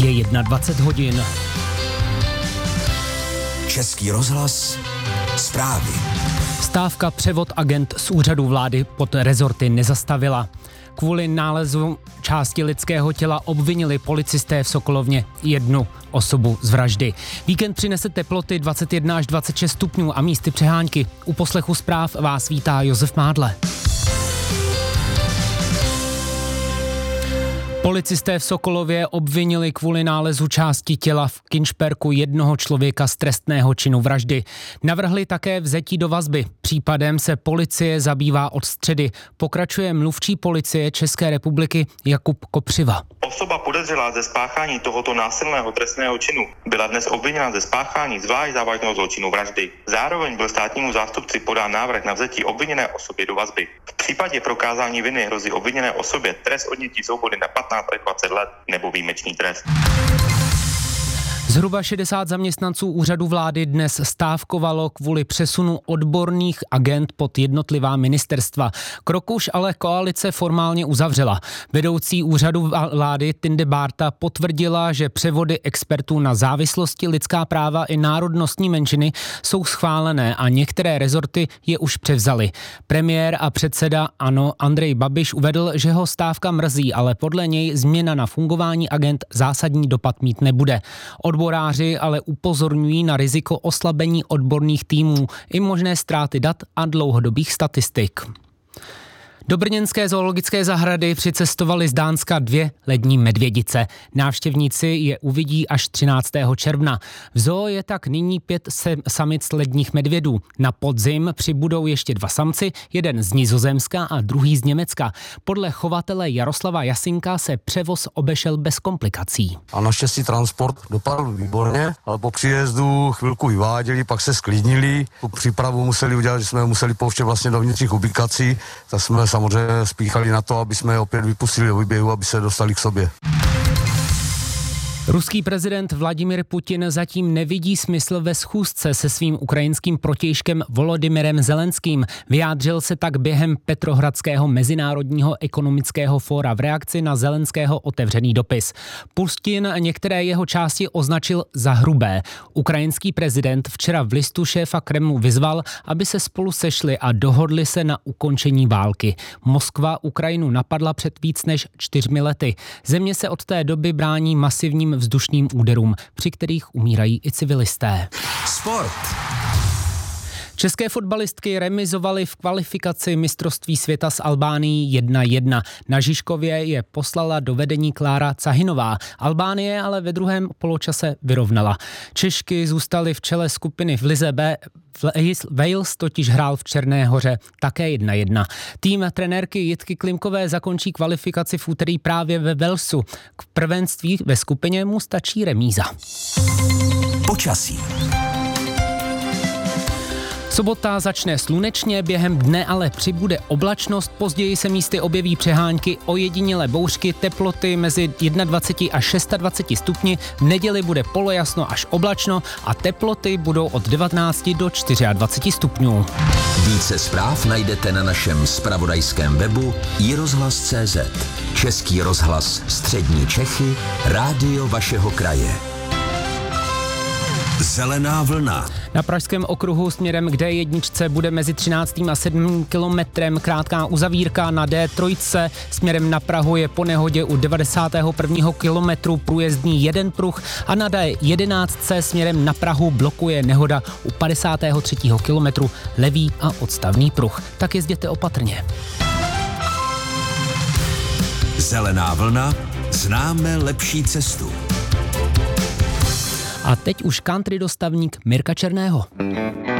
Je 21 hodin. Český rozhlas, zprávy. Stávka převod agent z úřadu vlády pod rezorty nezastavila. Kvůli nálezu části lidského těla obvinili policisté v Sokolovně jednu osobu z vraždy. Víkend přinese teploty 21 až 26 stupňů a místy přehánky. U poslechu zpráv vás vítá Josef Mádle. Policisté v Sokolově obvinili kvůli nálezu části těla v Kynšperku jednoho člověka z trestného činu vraždy. Navrhli také vzetí do vazby. Případem se policie zabývá od středy. Pokračuje mluvčí policie České republiky Jakub Kopřiva. Osoba podezřelá ze spáchání tohoto násilného trestného činu byla dnes obviněna ze spáchání zvlášť závažného zločinu vraždy. Zároveň byl státnímu zástupci podán návrh na vzetí obviněné osoby do vazby. V případě prokázání viny hrozí obviněné osobě trest odnětí svobody na 15 až 20 let nebo výjimečný trest. Zhruba 60 zaměstnanců úřadu vlády dnes stávkovalo kvůli přesunu odborných agent pod jednotlivá ministerstva. Krok už ale koalice formálně uzavřela. Vedoucí úřadu vlády Tinde Bárta potvrdila, že převody expertů na závislosti, lidská práva i národnostní menšiny jsou schválené a některé rezorty je už převzaly. Premiér a předseda ANO Andrej Babiš uvedl, že ho stávka mrzí, ale podle něj změna na fungování agent zásadní dopad mít nebude. Odboráři ale upozorňují na riziko oslabení odborných týmů i možné ztráty dat a dlouhodobých statistik. Do brněnské zoologické zahrady přicestovali z Dánska 2 lední medvědice. Návštěvníci je uvidí až 13. června. V zoo je tak nyní 5 samic ledních medvědů. Na podzim přibudou ještě 2 samci, jeden z Nizozemska a druhý z Německa. Podle chovatele Jaroslava Jasinka se převoz obešel bez komplikací. A naštěstí transport dopadl výborně, ale po příjezdu chvilku vyváděli, pak se sklidnili. Tu přípravu museli udělat, že jsme museli pouštět vlastně do vnitřních ubikací, tak jsme samozřejmě spíchali na to, aby jsme je opět vypustili do výběhu, aby se dostali k sobě. Ruský prezident Vladimir Putin zatím nevidí smysl ve schůzce se svým ukrajinským protějškem Volodymyrem Zelenským. Vyjádřil se tak během Petrohradského mezinárodního ekonomického fóra v reakci na Zelenského otevřený dopis. Putin některé jeho části označil za hrubé. Ukrajinský prezident včera v listu šéfa Kremlu vyzval, aby se spolu sešli a dohodli se na ukončení války. Moskva Ukrajinu napadla před víc než 4 lety. Země se od té doby brání masivním vzdušným úderům, při kterých umírají i civilisté. Sport. České fotbalistky remizovaly v kvalifikaci mistrovství světa s Albánií 1-1. Na Žižkově je poslala do vedení Klára Cahinová. Albánie ale ve druhém poločase vyrovnala. Češky zůstaly v čele skupiny v lize B. Wales totiž hrál v Černé Hoře také 1-1. Tým trenérky Jitky Klimkové zakončí kvalifikaci v úterý právě ve Walesu. K prvenství ve skupině mu stačí remíza. Počasí. Sobota začne slunečně, během dne ale přibude oblačnost, později se místy objeví přehánky, ojedinělé bouřky, teploty mezi 21 až 26 stupni, v neděli bude polojasno až oblačno a teploty budou od 19 do 24 stupňů. Více zpráv najdete na našem zpravodajském webu iRozhlas.cz. Český rozhlas Střední Čechy, rádio vašeho kraje. Zelená vlna. Na Pražském okruhu směrem k D1 bude mezi 13. a 7. kilometrem krátká uzavírka. Na D3 směrem na Prahu je po nehodě u 91. kilometru průjezdný jeden pruh a na D11 směrem na Prahu blokuje nehoda u 53. kilometru levý a odstavný pruh. Tak jezděte opatrně. Zelená vlna, známe lepší cestu. A teď už country dostavník Mirka Černého.